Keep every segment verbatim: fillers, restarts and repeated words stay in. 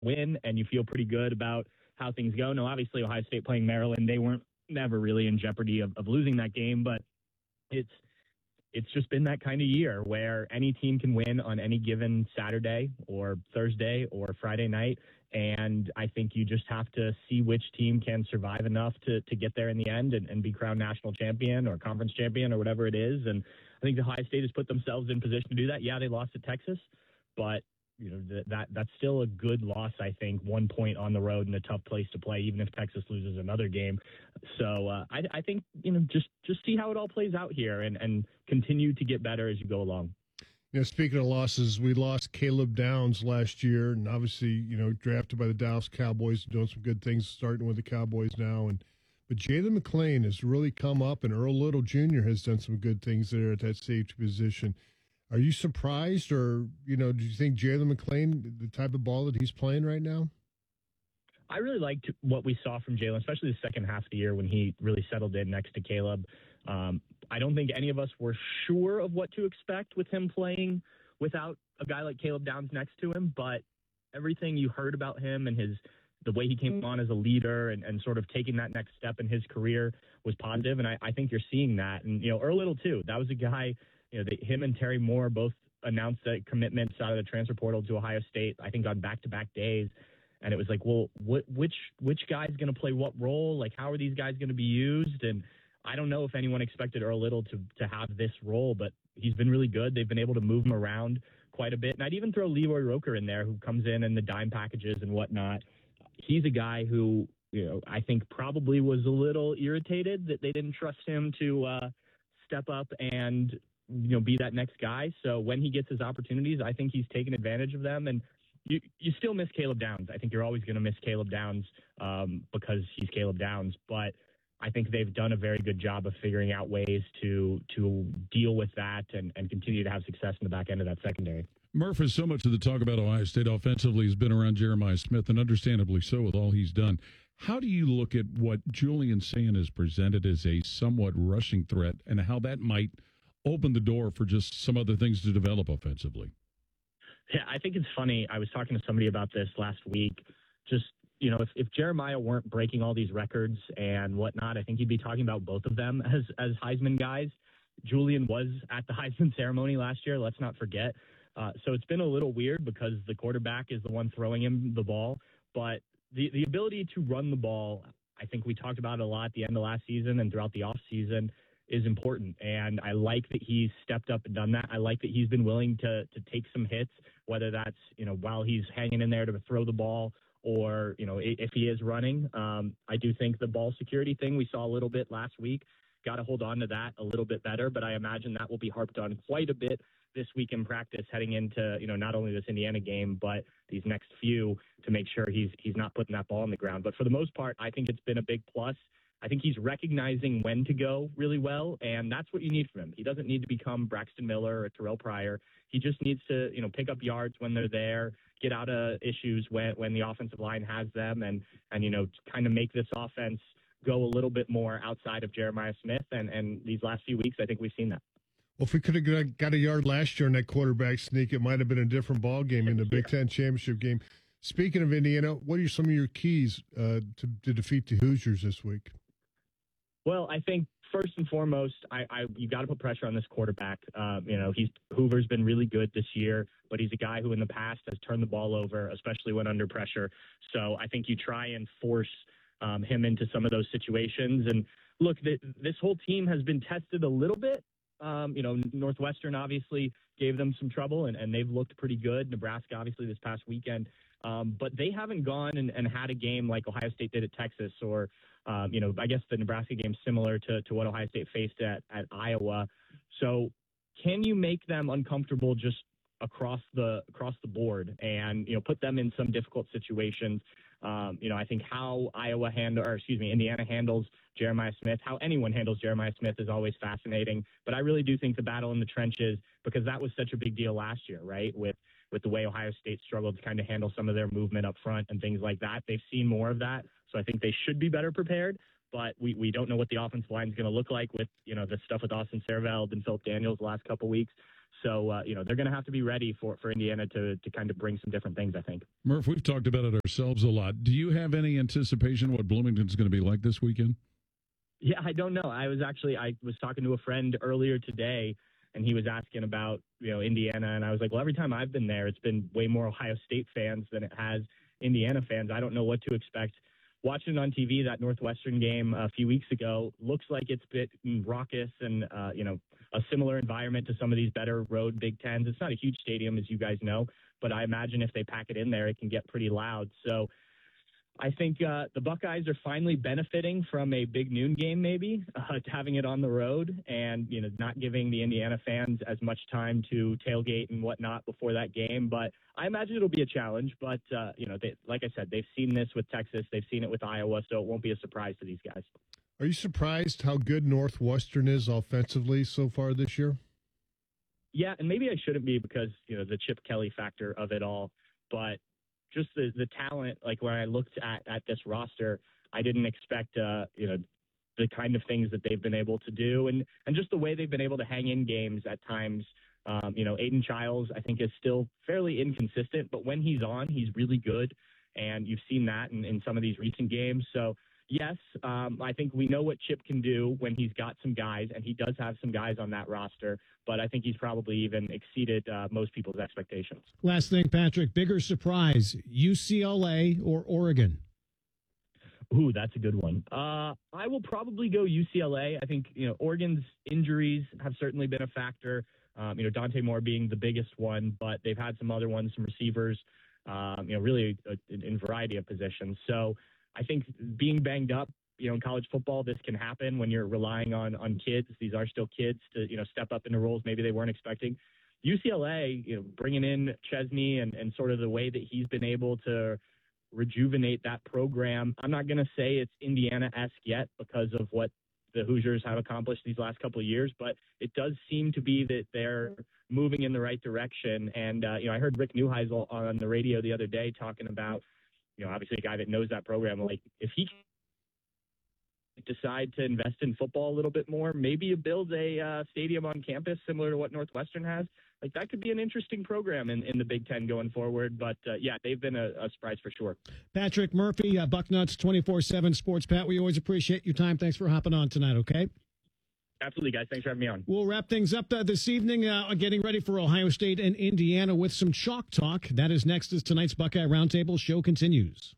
win and you feel pretty good about how things go. No, obviously Ohio State playing Maryland, they weren't never really in jeopardy of, of losing that game, but it's it's just been that kind of year where any team can win on any given Saturday or Thursday or Friday night. And I think you just have to see which team can survive enough to, to get there in the end and, and be crowned national champion or conference champion or whatever it is. And I think Ohio State has put themselves in position to do that. Yeah, they lost to Texas, but you know, th- that that's still a good loss, I think, one point on the road in a tough place to play, even if Texas loses another game. So uh, I, I think, you know, just, just see how it all plays out here and, and continue to get better as you go along. You know, speaking of losses, we lost Caleb Downs last year, and obviously, you know, drafted by the Dallas Cowboys, doing some good things, starting with the Cowboys now. And but Jalen McLean has really come up, and Earl Little Junior has done some good things there at that safety position. Are you surprised, or, you know, do you think Jalen McLean, the type of ball that he's playing right now? I really liked what we saw from Jalen, especially the second half of the year when he really settled in next to Caleb. Um, I don't think any of us were sure of what to expect with him playing without a guy like Caleb Downs next to him, but everything you heard about him and his the way he came on as a leader and, and sort of taking that next step in his career was positive, and I, I think you're seeing that. And, you know, Earl Little, too. That was a guy, you know, the, him and Terry Moore both announced that commitments out of the transfer portal to Ohio State, I think on back-to-back days. And it was like, well, what, which which guy's going to play what role? Like, how are these guys going to be used? And I don't know if anyone expected Earl Little to, to have this role, but he's been really good. They've been able to move him around quite a bit. And I'd even throw Leroy Roker in there, who comes in in the dime packages and whatnot. He's a guy who, you know, I think probably was a little irritated that they didn't trust him to uh, step up and, you know, be that next guy. So when he gets his opportunities, I think he's taken advantage of them. And you, you still miss Caleb Downs. I think you're always going to miss Caleb Downs um, because he's Caleb Downs. But I think they've done a very good job of figuring out ways to to deal with that and, and continue to have success in the back end of that secondary. Murph, is so much of the talk about Ohio State offensively has been around Jeremiah Smith, and understandably so with all he's done. How do you look at what Julian Sand has presented as a somewhat rushing threat and how that might open the door for just some other things to develop offensively? Yeah, I think it's funny. I was talking to somebody about this last week. Just, you know, if, if Jeremiah weren't breaking all these records and whatnot, I think you'd be talking about both of them as, as Heisman guys. Julian was at the Heisman ceremony last year. Let's not forget. Uh, so it's been a little weird because the quarterback is the one throwing him the ball. But the, the ability to run the ball, I think we talked about it a lot at the end of last season and throughout the offseason, is important. And I like that he's stepped up and done that. I like that he's been willing to to take some hits, whether that's, you know, while he's hanging in there to throw the ball or, you know, if he is running. Um, I do think the ball security thing we saw a little bit last week, got to hold on to that a little bit better. But I imagine that will be harped on quite a bit this week in practice heading into, you know, not only this Indiana game, but these next few to make sure he's he's not putting that ball on the ground. But for the most part, I think it's been a big plus. I think he's recognizing when to go really well, and that's what you need from him. He doesn't need to become Braxton Miller or Terrell Pryor. He just needs to, you know, pick up yards when they're there, get out of issues when, when the offensive line has them, and, and you know, kind of make this offense go a little bit more outside of Jeremiah Smith. And, and these last few weeks, I think we've seen that. Well, if we could have got a yard last year in that quarterback sneak, it might have been a different ball game in the Big Ten championship game. Speaking of Indiana, what are some of your keys uh, to, to defeat the Hoosiers this week? Well, I think first and foremost, I, I you got to put pressure on this quarterback. Um, you know, he's Hoover's been really good this year, but he's a guy who in the past has turned the ball over, especially when under pressure. So I think you try and force um, him into some of those situations. And look, th- this whole team has been tested a little bit. Um, you know, Northwestern obviously gave them some trouble, and, and they've looked pretty good. Nebraska, obviously, this past weekend. Um, but they haven't gone and, and had a game like Ohio State did at Texas or, um, you know, I guess the Nebraska game similar to, to what Ohio State faced at, at Iowa. So can you make them uncomfortable just across the across the board and, you know, put them in some difficult situations? Um, you know, I think how Iowa handle, or excuse me, Indiana handles Jeremiah Smith, how anyone handles Jeremiah Smith is always fascinating. But I really do think the battle in the trenches, because that was such a big deal last year, right? With with the way Ohio State struggled to kind of handle some of their movement up front and things like that. They've seen more of that. So I think they should be better prepared. But we, we don't know what the offensive line is going to look like with, you know, the stuff with Austin Serveld and Philip Daniels the last couple of weeks. So, uh, you know, they're going to have to be ready for, for Indiana to, to kind of bring some different things, I think. Murph, we've talked about it ourselves a lot. Do you have any anticipation what Bloomington's going to be like this weekend? Yeah, I don't know. I was actually, I was talking to a friend earlier today, and he was asking about, you know, Indiana, and I was like, well, every time I've been there, it's been way more Ohio State fans than it has Indiana fans. I don't know what to expect. Watching it on T V, that Northwestern game a few weeks ago, looks like it's a bit raucous and, uh, you know, a similar environment to some of these better road Big Tens. It's not a huge stadium, as you guys know, but I imagine if they pack it in there, it can get pretty loud. So I think uh, the Buckeyes are finally benefiting from a big noon game, maybe uh, having it on the road and, you know, not giving the Indiana fans as much time to tailgate and whatnot before that game. But I imagine it'll be a challenge. But, uh, you know, they, like I said, they've seen this with Texas. They've seen it with Iowa. So it won't be a surprise to these guys. Are you surprised how good Northwestern is offensively so far this year? Yeah, and maybe I shouldn't be because, you know, the Chip Kelly factor of it all. But just the, the talent, like when I looked at, at this roster, I didn't expect, uh, you know, the kind of things that they've been able to do and, and just the way they've been able to hang in games at times. Um, you know, Aiden Childs, I think, is still fairly inconsistent, but when he's on, he's really good. And you've seen that in, in some of these recent games. So, yes, um, I think we know what Chip can do when he's got some guys, and he does have some guys on that roster, but I think he's probably even exceeded uh, most people's expectations. Last thing, Patrick, bigger surprise, U C L A or Oregon? Ooh, that's a good one. Uh, I will probably go U C L A. I think, you know, Oregon's injuries have certainly been a factor. Um, you know, Dante Moore being the biggest one, but they've had some other ones, some receivers, um, you know, really uh, in, in variety of positions. So I think being banged up, you know, in college football, this can happen when you're relying on on kids. These are still kids to, you know, step up into roles maybe they weren't expecting. U C L A, you know, bringing in Chesney and, and sort of the way that he's been able to rejuvenate that program. I'm not going to say it's Indiana-esque yet because of what the Hoosiers have accomplished these last couple of years, but it does seem to be that they're moving in the right direction. And, uh, you know, I heard Rick Neuheisel on the radio the other day talking about, you know, obviously a guy that knows that program. Like, if he decide to invest in football a little bit more, maybe build a uh, stadium on campus similar to what Northwestern has, like that could be an interesting program in, in the Big Ten going forward. But, uh, yeah, they've been a, a surprise for sure. Patrick Murphy, uh, Bucknuts twenty-four seven Sports. Pat, we always appreciate your time. Thanks for hopping on tonight, okay? Absolutely, guys. Thanks for having me on. We'll wrap things up uh, this evening, uh, getting ready for Ohio State and Indiana with some chalk talk. That is next as tonight's Buckeye Roundtable show continues.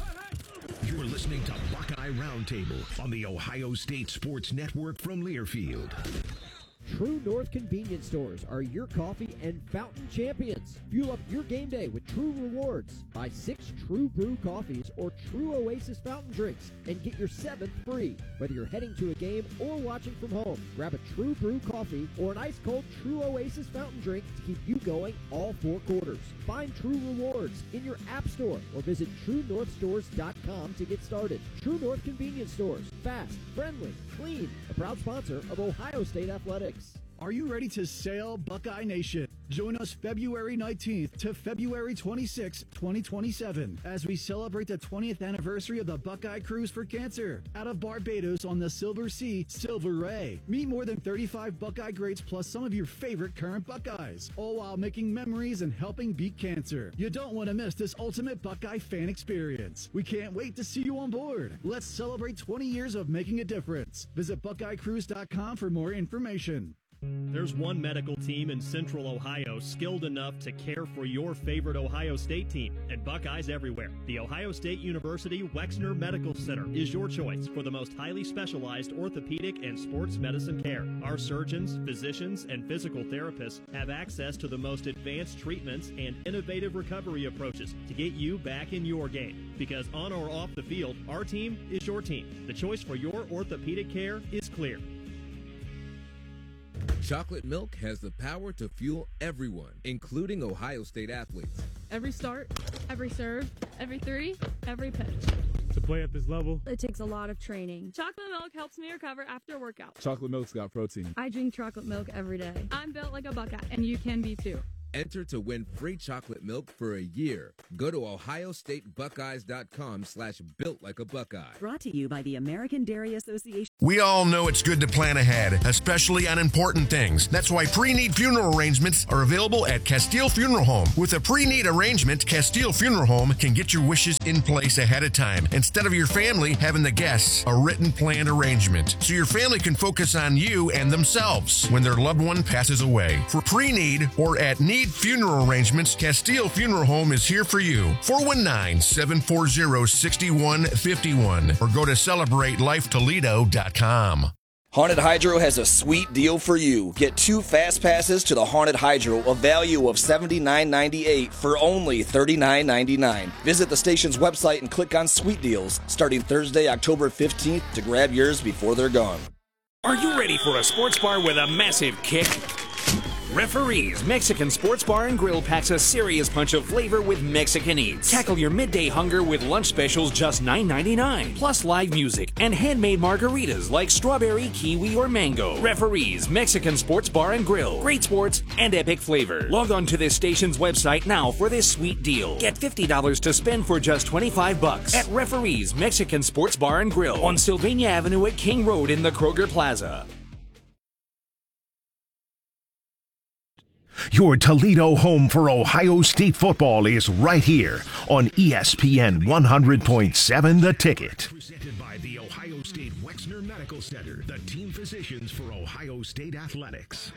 You're listening to Buckeye Roundtable on the Ohio State Sports Network from Learfield. True North convenience stores are your coffee and fountain champions. Fuel up your game day with True Rewards. Buy six True Brew coffees or True Oasis fountain drinks and get your seventh free. Whether you're heading to a game or watching from home, grab a True Brew coffee or an ice cold True Oasis fountain drink to keep you going all four quarters. Find True Rewards in your app store or visit true north stores dot com to get started. True North convenience stores. Fast, friendly, clean. A proud sponsor of Ohio State Athletics. Are you ready to sail, Buckeye Nation? Join us February nineteenth to February twenty-sixth, twenty twenty-seven, as we celebrate the twentieth anniversary of the Buckeye Cruise for Cancer out of Barbados on the Silver Sea Silver Ray. Meet more than thirty-five Buckeye greats plus some of your favorite current Buckeyes, all while making memories and helping beat cancer. You don't want to miss this ultimate Buckeye fan experience. We can't wait to see you on board. Let's celebrate twenty years of making a difference. Visit buckeye cruise dot com for more information. There's one medical team in Central Ohio skilled enough to care for your favorite Ohio State team, and Buckeyes everywhere. The Ohio State University Wexner Medical Center is your choice for the most highly specialized orthopedic and sports medicine care. Our surgeons, physicians, and physical therapists have access to the most advanced treatments and innovative recovery approaches to get you back in your game. Because on or off the field, our team is your team. The choice for your orthopedic care is clear. Chocolate milk has the power to fuel everyone, including Ohio State athletes. Every start, every serve, every three, every pitch. To play at this level, it takes a lot of training. Chocolate milk helps me recover after a workout. Chocolate milk's got protein. I drink chocolate milk every day. I'm built like a Buckeye, and you can be too. Enter to win free chocolate milk for a year. Go to ohio state buckeyes dot com slash built like a Buckeye. Brought to you by the American Dairy Association. We all know it's good to plan ahead, especially on important things. That's why pre-need funeral arrangements are available at Castile Funeral Home. With a pre-need arrangement, Castile Funeral Home can get your wishes in place ahead of time, instead of your family having the guests a written planned arrangement, so your family can focus on you and themselves when their loved one passes away. For pre-need or at need funeral arrangements, Castile Funeral Home is here for you. four one nine, seven four zero, six one five one or go to celebrate life toledo dot com. Haunted Hydro has a sweet deal for you. Get two fast passes to the Haunted Hydro, a value of seventy-nine ninety-eight for only thirty-nine ninety-nine. Visit the station's website and click on Sweet Deals starting Thursday, October fifteenth to grab yours before they're gone. Are you ready for a sports bar with a massive kick? Referees Mexican Sports Bar and Grill packs a serious punch of flavor with Mexican eats. Tackle your midday hunger with lunch specials just nine ninety-nine, plus live music and handmade margaritas like strawberry, kiwi, or mango. Referees Mexican Sports Bar and Grill. Great sports and epic flavor. Log on to this station's website now for this sweet deal. Get fifty dollars to spend for just twenty-five bucks at Referees Mexican Sports Bar and Grill on Sylvania Avenue at King Road in the Kroger Plaza. Your Toledo home for Ohio State football is right here on E S P N one hundred point seven The Ticket. Presented by the Ohio State Wexner Medical Center, the team physicians for Ohio State athletics.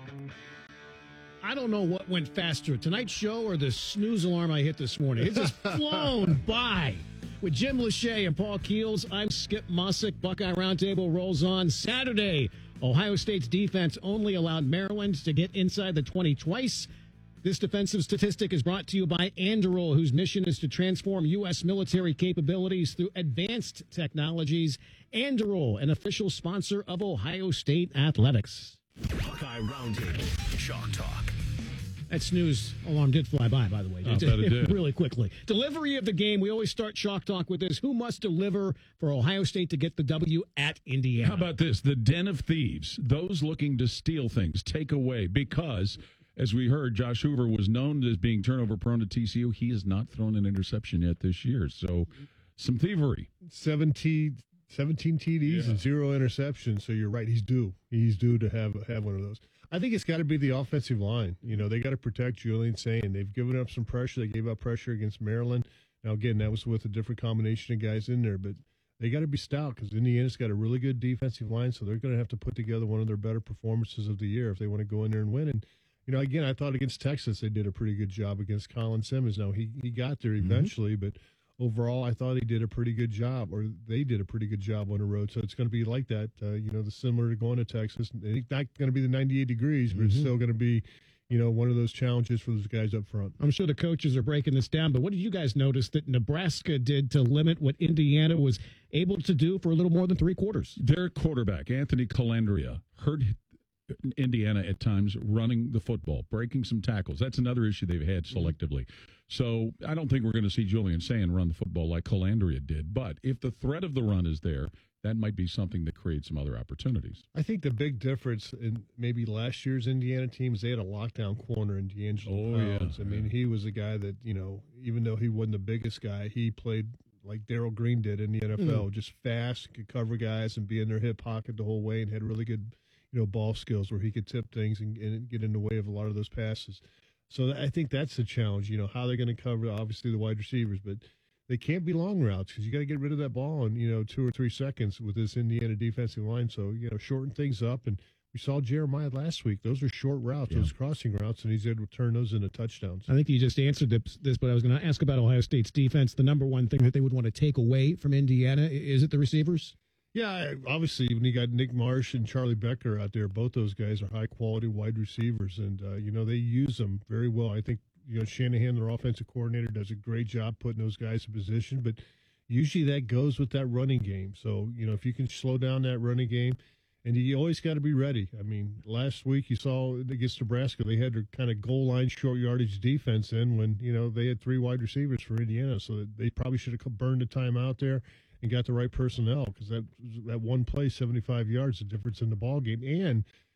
I don't know what went faster, tonight's show or the snooze alarm I hit this morning. It's just flown by. With Jim Lachey and Paul Keels, I'm Skip Mossick. Buckeye Roundtable rolls on Saturday. Ohio State's defense only allowed Maryland to get inside the twenty twice. This defensive statistic is brought to you by Anduril, whose mission is to transform U S military capabilities through advanced technologies. Anduril, an official sponsor of Ohio State athletics. Buckeye Roundtable, Chalk Talk. That snooze alarm did fly by, by the way. I'll bet it did. Really quickly. Delivery of the game. We always start Chalk Talk with this. Who must deliver for Ohio State to get the W at Indiana? How about this? The den of thieves, those looking to steal things, take away, because, as we heard, Josh Hoover was known as being turnover prone at T C U. He has not thrown an interception yet this year. So some thievery. seventeen, seventeen T Ds Yeah. and zero interceptions. So you're right. He's due. He's due to have have one of those. I think it's got to be the offensive line. You know, they got to protect Julian Sayin. They've given up some pressure. They gave up pressure against Maryland. Now, again, that was with a different combination of guys in there, but they got to be stout because Indiana's got a really good defensive line, so they're going to have to put together one of their better performances of the year if they want to go in there and win. And, you know, again, I thought against Texas they did a pretty good job against Colin Simmons. Now, he, he got there eventually, mm-hmm. but overall, I thought he did a pretty good job, or they did a pretty good job on the road. So it's going to be like that, uh, you know, the similar to going to Texas. It's not going to be the ninety-eight degrees, but mm-hmm. it's still going to be, you know, one of those challenges for those guys up front. I'm sure the coaches are breaking this down, but what did you guys notice that Nebraska did to limit what Indiana was able to do for a little more than three quarters? Their quarterback, Anthony Calandria, hurt Indiana at times running the football, breaking some tackles. That's another issue they've had selectively. So I don't think we're going to see Julian Sayin run the football like Calandria did. But if the threat of the run is there, that might be something that creates some other opportunities. I think the big difference in maybe last year's Indiana team is they had a lockdown corner in D'Angelo oh, Pounds. Yeah, I mean, yeah. he was a guy that, you know, even though he wasn't the biggest guy, he played like Darryl Green did in the N F L, mm. just fast, could cover guys and be in their hip pocket the whole way, and had really good, you know, ball skills where he could tip things and, and get in the way of a lot of those passes. So I think that's the challenge, you know, how they're going to cover, obviously, the wide receivers. But they can't be long routes because you got to get rid of that ball in, you know, two or three seconds with this Indiana defensive line. So, you know, shorten things up. And we saw Jeremiah last week. Those are short routes, yeah. those crossing routes, and he's able to turn those into touchdowns. I think you just answered this, but I was going to ask about Ohio State's defense. The number one thing that they would want to take away from Indiana, is it the receivers? Yeah, obviously, when you got Nick Marsh and Charlie Becker out there, both those guys are high-quality wide receivers, and, uh, you know, they use them very well. I think, you know, Shanahan, their offensive coordinator, does a great job putting those guys in position, but usually that goes with that running game. So, you know, if you can slow down that running game, and you always got to be ready. I mean, last week you saw against Nebraska, they had their kind of goal line short yardage defense in when, you know, they had three wide receivers for Indiana, so they probably should have burned the time out there and got the right personnel, because that that one play, seventy-five yards, the difference in the ball game. And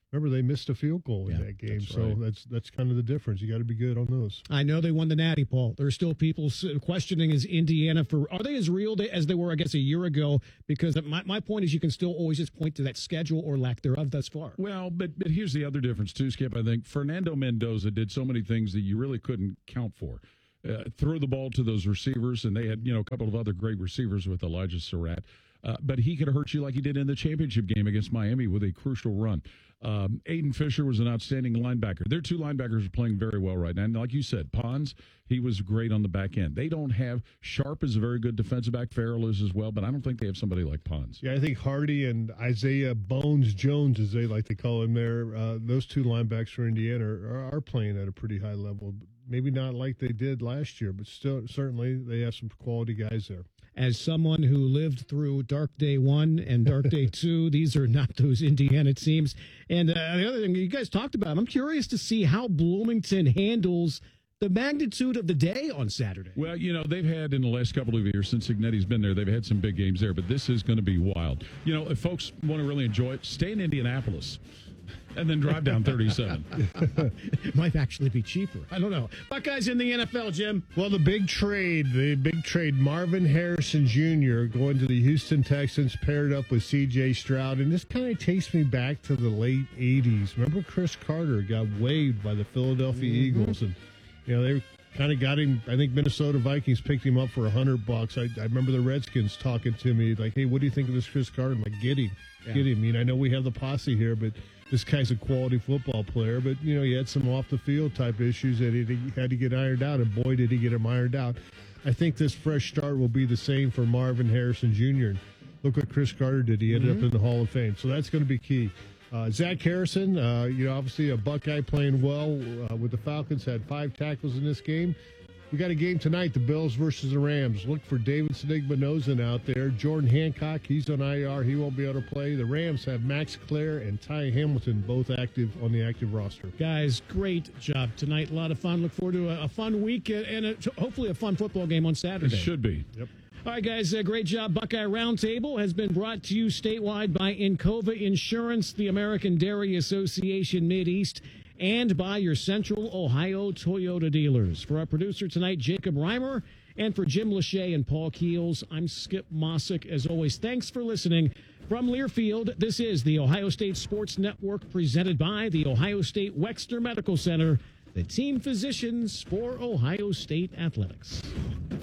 remember they missed a field goal in Yeah, that game, that's so right. that's that's kind of the difference. You got to be good on those. I know they won the Natty, Paul. There are still people s- questioning is Indiana for are they as real as they were, I guess, a year ago? Because my, my point is you can still always just point to that schedule or lack thereof thus far. Well, but but here's the other difference too, Skip. I think Fernando Mendoza did so many things that you really couldn't count for. Uh, throw the ball to those receivers, and they had you know a couple of other great receivers with Elijah Surratt. Uh, but he could hurt you like he did in the championship game against Miami with a crucial run. Um, Aiden Fisher was an outstanding linebacker. Their two linebackers are playing very well right now. And like you said, Pons, he was great on the back end. They don't have – Sharp is a very good defensive back. Farrell is as well, but I don't think they have somebody like Pons. Yeah, I think Hardy and Isaiah Bones Jones, as they like to call him there, uh, those two linebackers for Indiana are, are playing at a pretty high level. Maybe not like they did last year, but still certainly they have some quality guys there. As someone who lived through Dark Day One and Dark Day Two, these are not those Indiana teams. And uh, the other thing you guys talked about, I'm curious to see how Bloomington handles the magnitude of the day on Saturday. Well, you know, they've had in the last couple of years, since Ignetti's been there, they've had some big games there, but this is going to be wild. You know, if folks want to really enjoy it, stay in Indianapolis and then drive down thirty-seven. It might actually be cheaper. I don't know. Buckeyes in the N F L, Jim. Well, the big trade, the big trade, Marvin Harrison Junior going to the Houston Texans, paired up with C J Stroud. And this kind of takes me back to the late eighties. Remember Chris Carter got waived by the Philadelphia mm-hmm. Eagles, and you know they kind of got him. I think Minnesota Vikings picked him up for a hundred bucks. I, I remember the Redskins talking to me like, "Hey, what do you think of this Chris Carter?" I'm like, "Get him, yeah. get him." I mean, I know we have the posse here, but this guy's a quality football player. But you know, he had some off the field type issues that he had to get ironed out, and boy, did he get them ironed out. I think this fresh start will be the same for Marvin Harrison Junior Look what Chris Carter did. He ended mm-hmm. up in the Hall of Fame, so that's going to be key. Uh, Zach Harrison, uh, you know, obviously a Buckeye playing well uh, with the Falcons, had five tackles in this game. We got a game tonight, the Bills versus the Rams. Look for David Senigmanozan out there. Jordan Hancock, he's on I R. He won't be able to play. The Rams have Max Clare and Ty Hamilton both active on the active roster. Guys, great job tonight. A lot of fun. Look forward to a, a fun week and a, hopefully a fun football game on Saturday. It should be. Yep. All right, guys, uh, great job. Buckeye Roundtable has been brought to you statewide by Encova Insurance, the American Dairy Association Mideast, and by your Central Ohio Toyota dealers. For our producer tonight, Jacob Reimer, and for Jim Lachey and Paul Keels, I'm Skip Mossick. As always, thanks for listening. From Learfield, this is the Ohio State Sports Network, presented by the Ohio State Wexner Medical Center, the team physicians for Ohio State Athletics.